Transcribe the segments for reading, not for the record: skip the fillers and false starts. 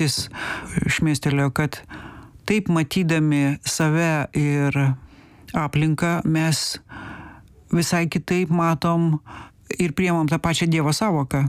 Jis šmėstelėjo, kad taip matydami save ir aplinką mes visai kitaip matom ir priimam tą pačią Dievo sąvoką.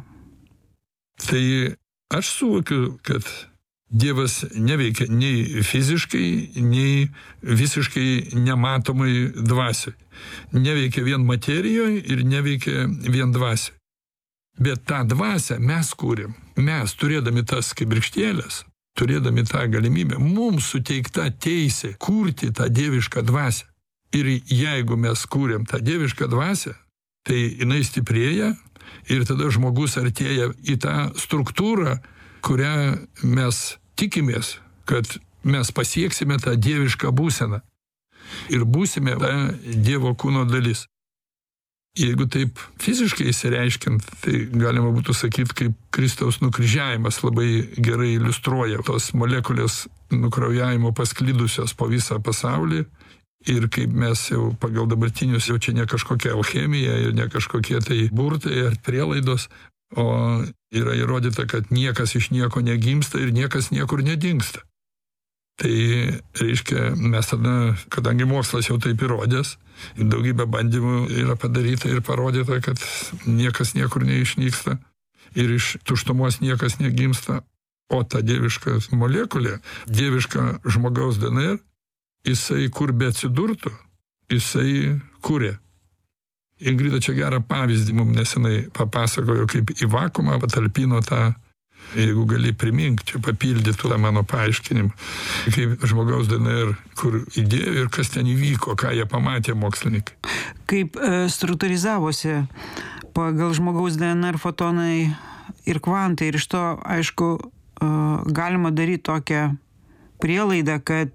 Tai aš suvokiu, kad Dievas neveikia nei fiziškai, nei visiškai nematomai dvasioj. Neveikia vien materijoje ir neveikia vien dvasioj. Bet tą dvasią mes kūrėm. Mes, turėdami tas kibirkštėlės, turėdami tą galimybę, mums suteikta teisė kurti tą dievišką dvasią. Ir jeigu mes kūrėm tą dievišką dvasią, tai jinai stiprėja ir tada žmogus artėja į tą struktūrą, kurią mes tikimės, kad mes pasieksime tą dievišką būseną ir būsime ta Dievo kūno dalis. Jeigu taip fiziškai įsireiškiant, tai galima būtų sakyti, kaip Kristaus nukryžiavimas labai gerai iliustruoja tos molekulės nukraujavimo pasklidusios po visą pasaulį. Ir kaip mes jau pagal dabartinius, jau čia ne kažkokia alchemija ir ne kažkokie tai burtai ar prielaidos, o yra įrodyta, kad niekas iš nieko negimsta ir niekas niekur nedingsta. Tai reiškia, mes tada, kadangi mokslas jau taip įrodęs, daugybė bandymų yra padaryta ir parodyta, kad niekas niekur neišnyksta ir iš tuštumos niekas negimsta, o ta dieviška molekulė, dieviška žmogaus DNR, jisai kur be atsidurtų, jisai kūrė. Ingrida čia gerą pavyzdį mums nesenai papasakojo, kaip į vakuumą patalpino tą, jeigu gali primink, čia papildytų tą mano paaiškinimą, kaip žmogaus DNR, kur įdėjo ir kas ten įvyko, ką jie pamatė mokslininkai. Kaip struktūrizavosi pagal žmogaus DNR fotonai ir kvantai. Ir iš to, aišku, galima daryti tokią prielaidą, kad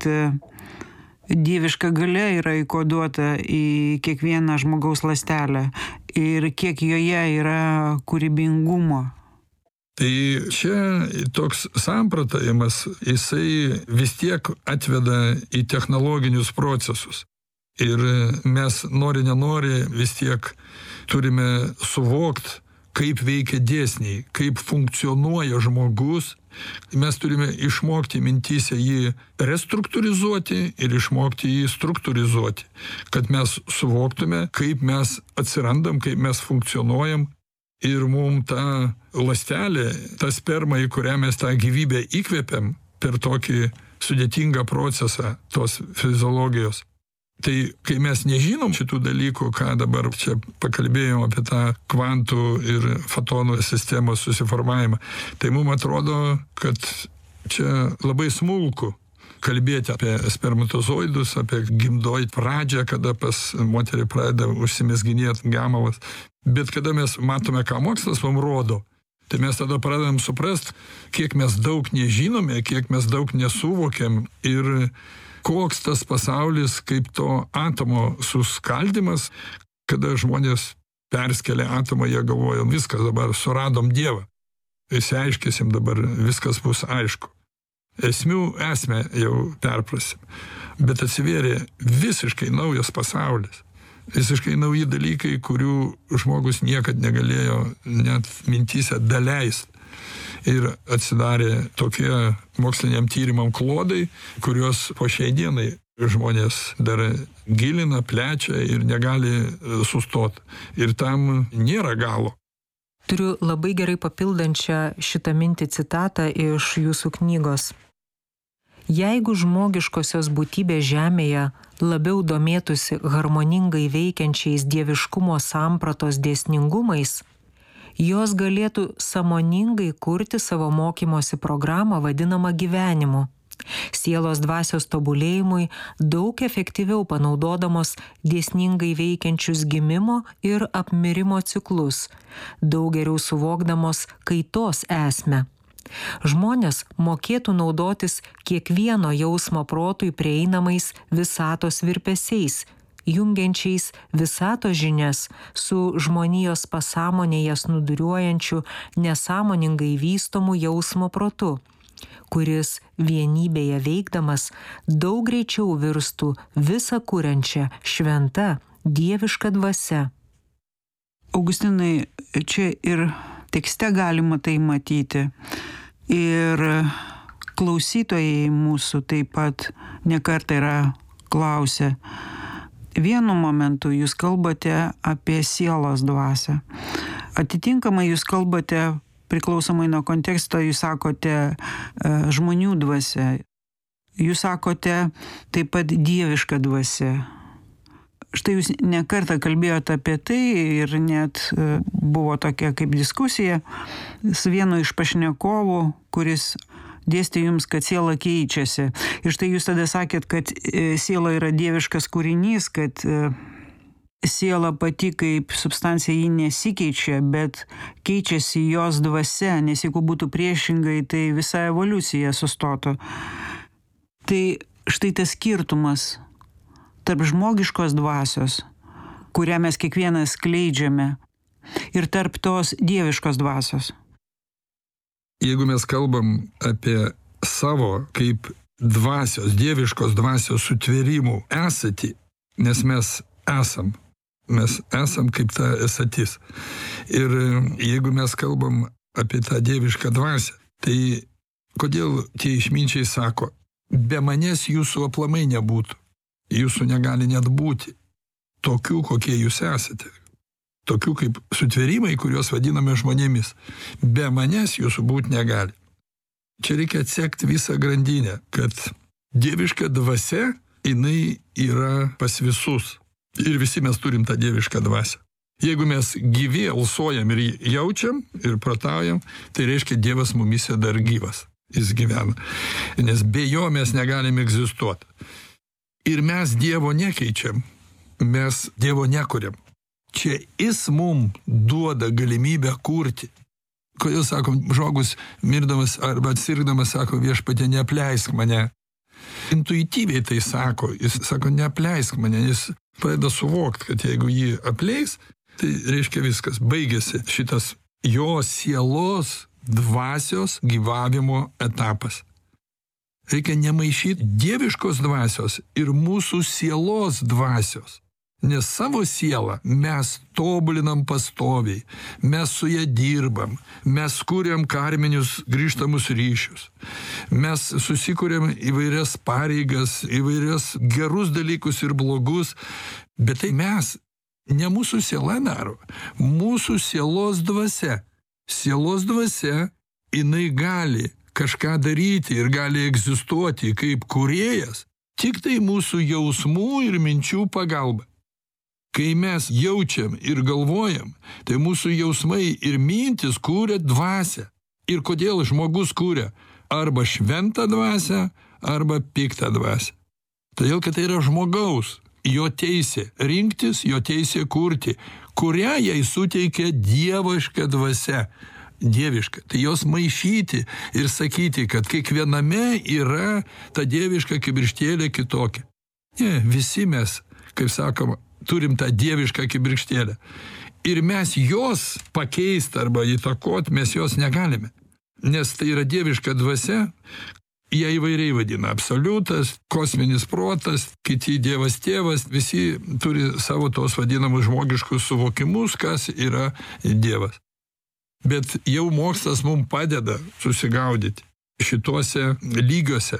dieviška galia yra įkoduota į kiekvieną žmogaus ląstelę ir kiek joje yra kūrybingumo. Tai čia toks samprotavimas, jisai vis tiek atveda į technologinius procesus. Ir mes nenori vis tiek turime suvokti, kaip veikia dėsniai, kaip funkcionuoja žmogus. Mes turime išmokti mintyse jį restruktūrizuoti ir išmokti jį struktūrizuoti, kad mes suvoktume, kaip mes atsirandam, kaip mes funkcionuojam ir mums ta ląstelė, ta sperma, į kurią mes tą gyvybę įkvepiam per tokį sudėtingą procesą tos fiziologijos. Tai kai mes nežinom šitų dalykų, ką dabar čia pakalbėjom apie tą kvantų ir fotonų sistemos susiformavimą, tai mums atrodo, kad čia labai smulku kalbėti apie spermatozoidus, apie gimdoid pradžią, kada pas moterį pradeda užsimezginėti gemalas. Bet kada mes matome, ką mokslas mums rodo, tai mes tada pradedam suprast, kiek mes daug nežinome, kiek mes daug nesuvokiam ir koks tas pasaulis, kaip to atomo suskaldimas, kada žmonės perskelia atomą, jie galvoja, viskas dabar suradom Dievą. Išsiaiškinsim dabar, viskas bus aišku. Esmę jau perprasim. Bet atsivėrė visiškai naujas pasaulis. Visiškai nauji dalykai, kurių žmogus niekad negalėjo net mintyse daleist. Ir atsidarė tokie moksliniam tyrimam klodai, kuriuos po šiai dienai žmonės dar gilina, plečia ir negali sustoti. Ir tam nėra galo. Turiu labai gerai papildančią šitą mintį citatą iš jūsų knygos. Jeigu žmogiškosios būtybės žemėje labiau domėtųsi harmoningai veikiančiais dieviškumo sampratos dėsningumais, jos galėtų sąmoningai kurti savo mokymosi programą vadinamą gyvenimu, sielos dvasios tobulėjimui daug efektyviau panaudodamos dėsningai veikiančius gimimo ir apmirimo ciklus, daug geriau suvokdamos kaitos esmę. Žmonės mokėtų naudotis kiekvieno jausmo protui prieinamais visatos virpesiais, jungiančiais visatos žinias su žmonijos pasąmonėje snūduriuojančiu nesąmoningai vystomu jausmo protu, kuris vienybėje veikdamas daug greičiau virstų visa kuriančia šventa dieviška dvasia. Augustinai, čia ir tekste galima tai matyti. Ir klausytojai mūsų taip pat nekartą yra klausę. Vienu momentu jūs kalbate apie sielos dvasią. Atitinkamai jūs kalbate, priklausomai nuo konteksto, jūs sakote žmonių dvasia. Jūs sakote taip pat dieviška dvasia. Štai jūs nekartą kalbėjote apie tai ir net buvo tokia kaip diskusija su vienu iš pašnekovų, kuris dėstė jums, kad siela keičiasi. Ir štai jūs tada sakėt, kad siela yra dieviškas kūrinys, kad siela pati kaip substancija ji nesikeičia, bet keičiasi jos dvasia, nes jeigu būtų priešingai, tai visa evoliucija sustotų. Tai štai tas skirtumas tarp žmogiškos dvasios, kurią mes kiekvienas skleidžiame, ir tarp tos dieviškos dvasios. Jeigu mes kalbam apie savo kaip dvasios, dieviškos dvasios sutvėrimų esatį, nes mes esam kaip ta esatis. Ir jeigu mes kalbam apie tą dievišką dvasią, tai kodėl tie išminčiai sako, be manęs jūsų aplamai nebūtų, jūsų negali net būti, tokių, kokie jūs esate. Tokių kaip sutvėrimai, kuriuos vadiname žmonėmis. Be manęs jūsų būti negali. Čia reikia atsekti visą grandinę, kad dieviška dvasia, jinai yra pas visus. Ir visi mes turim tą dievišką dvasią. Jeigu mes gyvi, alsuojam ir jaučiam ir protaujam, tai reiškia Dievas mumise dar gyvas. Jis gyvena. Nes be jo mes negalime egzistuoti. Ir mes Dievo nekeičiam. Mes Dievo nekuriam. Čia jis mum duoda galimybę kurti. Kodėl, sakom, žmogus mirdamas arba atsirgdamas sako, viešpatie, neapleisk mane. Intuityviai tai sako, jis sako, neapleisk mane, jis pradeda suvokti, kad jeigu jį apleis, tai reiškia viskas, baigėsi šitas jo sielos dvasios gyvavimo etapas. Reikia nemaišyti dieviškos dvasios ir mūsų sielos dvasios. Nes savo sielą mes tobulinam pastoviai, mes su ją dirbam, mes kuriam karminius grįžtamus ryšius, mes susikuriam įvairias pareigas, įvairias gerus dalykus ir blogus, bet tai mes, ne mūsų siela daro, mūsų sielos dvasia. Sielos dvasia, jinai gali kažką daryti ir gali egzistuoti kaip kūrėjas, tik tai mūsų jausmų ir minčių pagalba. Kai mes jaučiam ir galvojam, tai mūsų jausmai ir mintis kūrė dvasią. Ir kodėl žmogus kūrė arba šventą dvasią, arba piktą dvasią. Todėl, kad tai yra žmogaus, jo teisė rinktis, jo teisė kurti, kurią jai suteikia dieviška dvasia. Dieviška. Tai jos maišyti ir sakyti, kad kiekviename yra ta dieviška kibirkštėlė kitokia. Ne, visi mes, kaip sakoma, turim tą dievišką kibirkštėlę. Ir mes jos pakeisti arba įtakoti, mes jos negalime. Nes tai yra dieviška dvasia, jie įvairiai vadina. Absoliutas, kosminis protas, kiti Dievas tėvas, visi turi savo tos vadinamus žmogiškus suvokimus, kas yra Dievas. Bet jau mokslas mums padeda susigaudyti šituose lygiuose.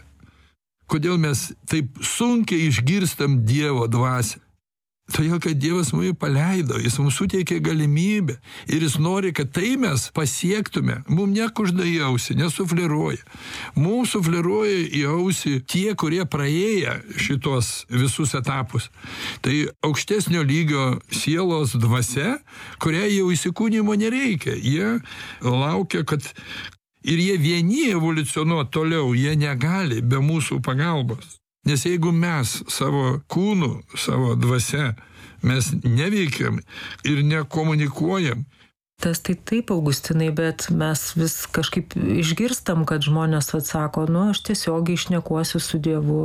Kodėl mes taip sunkiai išgirstam Dievo dvasią? Todėl, kad Dievas mūsų paleido, jis mums suteikė galimybę ir jis nori, kad tai mes pasiektume. Mums nekužda į ausį, nesufleruoja. Mums sufleruoja į ausį tie, kurie praėję šitos visus etapus. Tai aukštesnio lygio sielos dvasia, kuriai jau įsikūnimo nereikia. Jie laukia, kad ir jie vieni evoliucionuoti toliau, jie negali be mūsų pagalbos. Nes jeigu mes savo kūnų, savo dvasia, mes neveikiam ir nekomunikuojam. Tas tai taip, Augustinai, bet mes vis kažkaip išgirstam, kad žmonės atsako, aš tiesiogiai šnekuosiu su Dievu.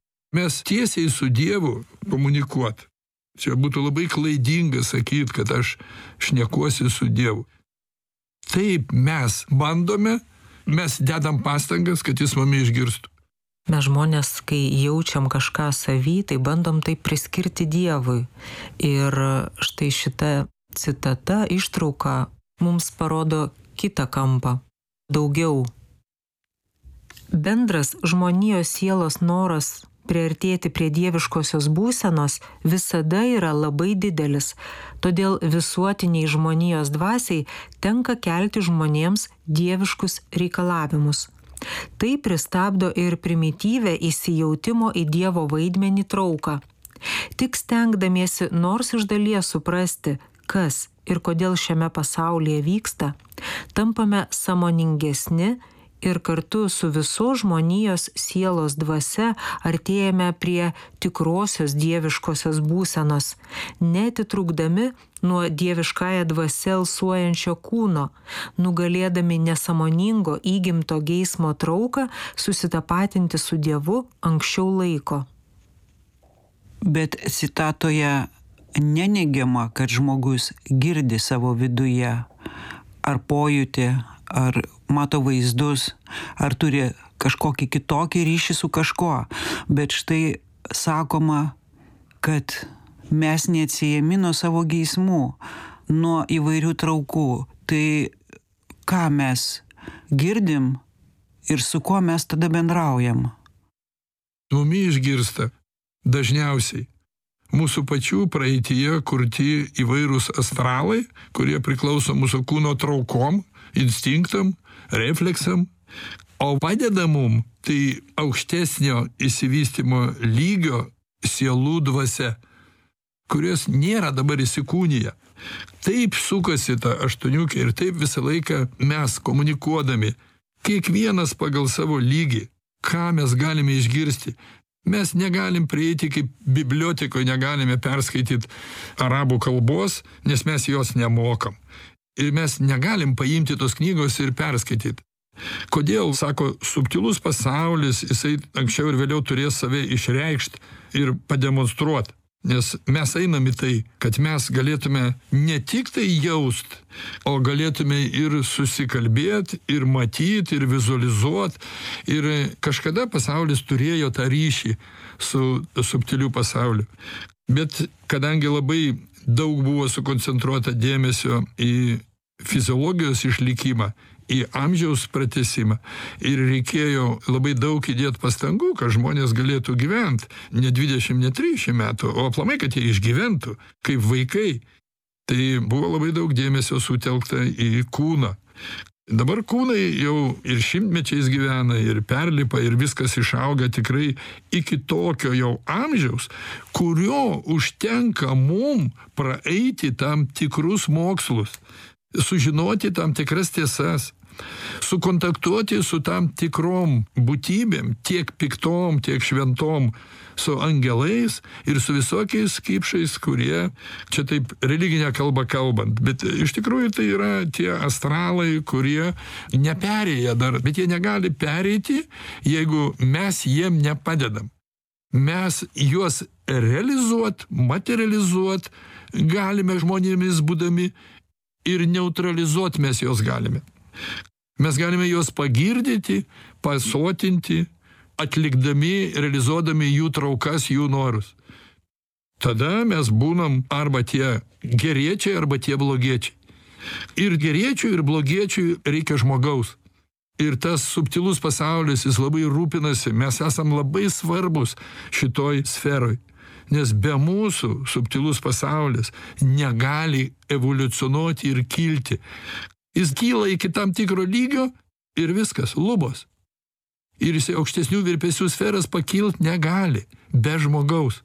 Mes tiesiai su Dievu komunikuoti. Čia būtų labai klaidinga sakyti, kad aš šnekuosiu su Dievu. Taip mes bandome, mes dedam pastangas, kad jis mumi išgirstų. Mes žmonės, kai jaučiam kažką savy, tai bandom tai priskirti Dievui. Ir štai šita citata, ištrauka mums parodo kitą kampą. Daugiau. Bendras žmonijos sielos noras priartėti prie dieviškosios būsenos visada yra labai didelis, todėl visuotiniai žmonijos dvasiai tenka kelti žmonėms dieviškus reikalavimus. Tai pristabdo ir primityvę įsijautimo į Dievo vaidmenį trauką. Tik stengdamiesi nors iš dalies suprasti, kas ir kodėl šiame pasaulyje vyksta, tampame sąmoningesni ir kartu su visos žmonijos sielos dvasia artėjame prie tikrosios dieviškosios būsenos, neatitrūkdami nuo dieviškąja dvasia alsuojančio kūno, nugalėdami nesąmoningo įgimto geismo trauką susitapatinti su Dievu anksčiau laiko. Bet citatoje neneigiama, kad žmogus girdi savo viduje ar pojūtį, ar mato vaizdus, ar turi kažkokį kitokį ryšį su kažkuo. Bet štai sakoma, kad mes neatsiejami nuo savo geismų, nuo įvairių traukų. Tai ką mes girdim ir su kuo mes tada bendraujam? Mumi išgirsta dažniausiai mūsų pačių praeityje kurti įvairūs astralai, kurie priklauso mūsų kūno traukom, instinktam, refleksam, o padeda mum tai aukštesnio išsivystymo lygio sielų dvasia, kurios nėra dabar įsikūnyje. Taip sukasi ta aštuoniukė ir taip visą laiką mes komunikuodami, kiekvienas pagal savo lygį, ką mes galime išgirsti. Mes negalim prieiti, kaip bibliotekoje negalime perskaityti arabų kalbos, nes mes jos nemokam. Ir mes negalim paimti tos knygos ir perskaityti. Kodėl, sako, subtilus pasaulis, jisai anksčiau ir vėliau turės save išreikšti ir pademonstruoti. Nes mes einam į tai, kad mes galėtume ne tik tai jaust, o galėtume ir susikalbėti, ir matyti, ir vizualizuoti. Ir kažkada pasaulis turėjo tą ryšį su subtiliu pasauliu. Bet kadangi labai daug buvo sukoncentruota dėmesio į fiziologijos išlikimą, į amžiaus pratesimą ir reikėjo labai daug įdėti pastangų, kad žmonės galėtų gyventi ne 20, ne 30 metų, o aplamai, kad jie išgyventų kaip vaikai. Tai buvo labai daug dėmesio sutelkta į kūną. Dabar kūnai jau ir šimtmečiais gyvena, ir perlipa, ir viskas išauga tikrai iki tokio jau amžiaus, kurio užtenka mum praeiti tam tikrus mokslus, sužinoti tam tikras tiesas, sukontaktuoti su tam tikrom būtybėm, tiek piktom, tiek šventom, su angelais ir su visokiais kipšais, kurie, čia taip religinę kalbą kalbant, bet iš tikrųjų tai yra tie astralai, kurie neperėję dar, bet jie negali pereiti, jeigu mes jiem nepadedam. Mes juos realizuot, materializuot galime žmonėmis būdami ir neutralizuot mes juos galime. Mes galime juos pagirdyti, pasotinti, atlikdami, realizuodami jų traukas, jų norus. Tada mes būnam arba tie geriečiai, arba tie blogiečiai. Ir geriečių, ir blogiečių reikia žmogaus. Ir tas subtilus pasaulis, jis labai rūpinasi, mes esam labai svarbus šitoj sferoj. Nes be mūsų subtilus pasaulis negali evoliucionuoti ir kilti. Jis kyla iki tam tikro lygio ir viskas, lubos. Ir jis aukštesnių virpesių sferas pakilt negali be žmogaus.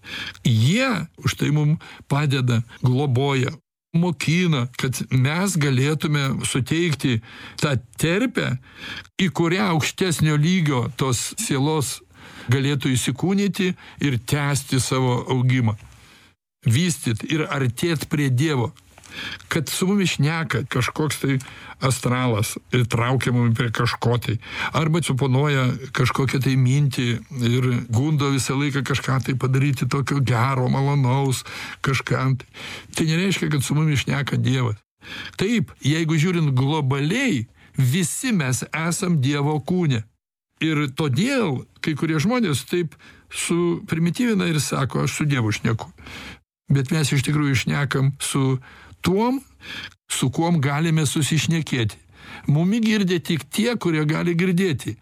Jie už tai mums padeda, globoja, mokina, kad mes galėtume suteikti tą terpę, į kurią aukštesnio lygio tos sielos galėtų įsikūnyti ir tęsti savo augimą, vystyti ir artėti prie Dievo. Kad su mumis šneka kažkoks tai astralas ir traukia mumi prie kažko tai, arba suponuoja kažkokią tai mintį ir gundo visą laiką kažką tai padaryti tokio gero, malonaus, kažkam tai. Tai nereiškia, kad su mumis šneka Dievas. Taip, jeigu žiūrint globaliai, visi mes esam Dievo kūne. Ir todėl kai kurie žmonės taip suprimityvina ir sako, aš su Dievu šneku. Bet mes iš tikrųjų šnekam su tuom, su kuom galime susišnekėti. Mumi girdė tik tie, kurie gali girdėti.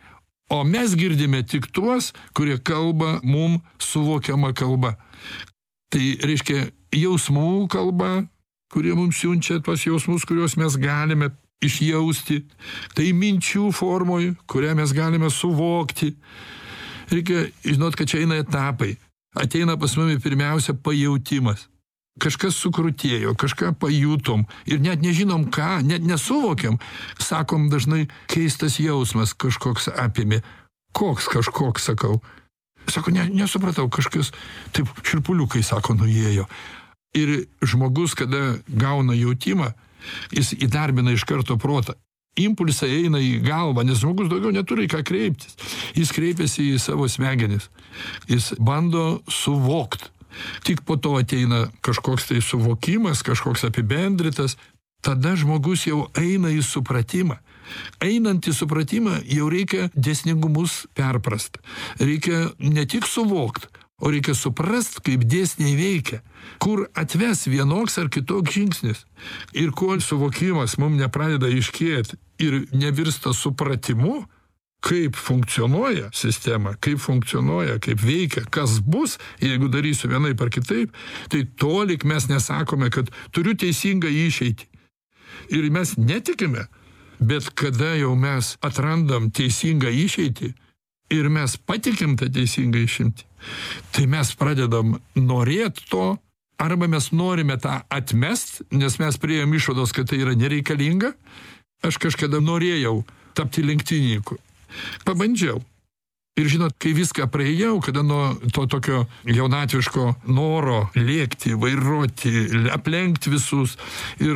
O mes girdime tik tuos, kurie kalba mum suvokiama kalba. Tai reiškia jausmų kalba, kurie mums siunčia tuos jausmus, kuriuos mes galime išjausti. Tai minčių formoj, kurią mes galime suvokti. Reikia žinot, kad čia eina etapai. Ateina pas mumi pirmiausia pajautimas. Kažkas sukrutėjo, kažką pajutom ir net nežinom ką, net nesuvokiam. Sakom dažnai, keistas jausmas kažkoks apėmė. Koks kažkoks, sakau. Sako, nesupratau, kažkas taip širpuliukai, sako, nuėjo. Ir žmogus, kada gauna jautimą, jis įdarbina iš karto protą. Impulsai eina į galvą, nes žmogus daugiau neturi ką kreiptis. Jis kreipiasi į savo smegenis. Jis bando suvokti. Tik po to ateina kažkoks tai suvokimas, kažkoks apibendritas. Tada žmogus jau eina į supratimą. Einant į supratimą jau reikia dėsningumus perprast. Reikia ne tik suvokti, o reikia suprast, kaip dėsniai veikia, kur atves vienoks ar kitoks žingsnis. Ir kol suvokimas mums nepradeda aiškėti ir nevirsta supratimu, kaip funkcionuoja sistema, kaip funkcionuoja, kaip veikia, kas bus, jeigu darysiu vienaip ar kitaip, tai tolik mes nesakome, kad turiu teisingą išeitį. Ir mes netikime, bet kada jau mes atrandam teisingą išeitį ir mes patikim tą teisingą išeitį, tai mes pradedam norėti to, arba mes norime tą atmest, nes mes priėjom išvados, kad tai yra nereikalinga. Aš kažkada norėjau tapti lenktynininku. Pabandžiau. Ir žinot, kai viską praėjau, kada nuo to tokio jaunatviško noro lėkti, vairuoti, aplenkti visus, ir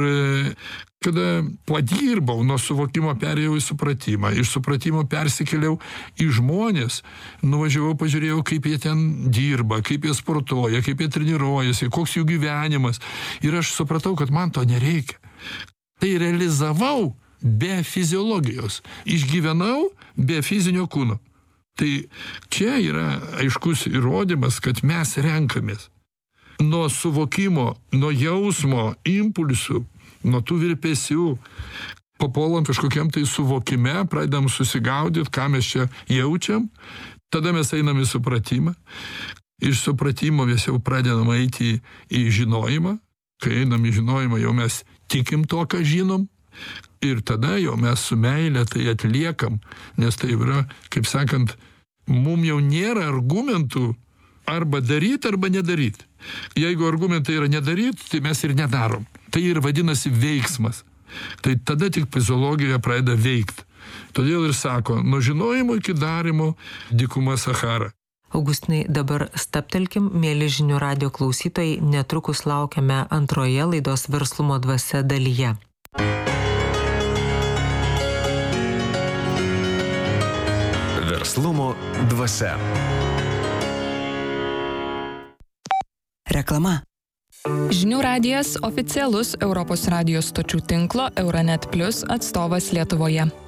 kada padirbau, nuo suvokimo perėjau į supratimą, iš supratimo persikėliau į žmonės, nuvažiavau, pažiūrėjau, kaip jie ten dirba, kaip jie sportuoja, kaip jie treniruojasi, koks jų gyvenimas. Ir aš supratau, kad man to nereikia. Tai realizavau be fiziologijos. Išgyvenau be fizinio kūno. Tai čia yra aiškus įrodymas, kad mes renkamės. Nuo suvokimo, nuo jausmo, impulsų, nuo tų virpesių, papuolam kažkokiam tai suvokime, pradedam susigaudyti, ką mes čia jaučiam, tada mes einam į supratimą. Iš supratimo mes jau pradedam eiti į žinojimą. Kai einam į žinojimą, jau mes tikim to, ką žinom. Ir tada jau mes su meile tai atliekam, nes tai yra, kaip sakant, mum jau nėra argumentų arba daryti, arba nedaryti. Jeigu argumentai yra nedaryti, tai mes ir nedarom. Tai ir vadinasi veiksmas. Tai tada tik fiziologija pradeda veikti. Todėl ir sako, nuo žinojimo iki darimo dykuma Sahara. Augustinai, dabar stabtelkim, mėly žinių radijo klausytojai, netrukus laukiame antroje laidos Verslumo dvasia dalyje. Verslumo dvasia. Reklama. Žinių radijas oficialus Europos radijos stočių tinklo Euronet Plus atstovas Lietuvoje.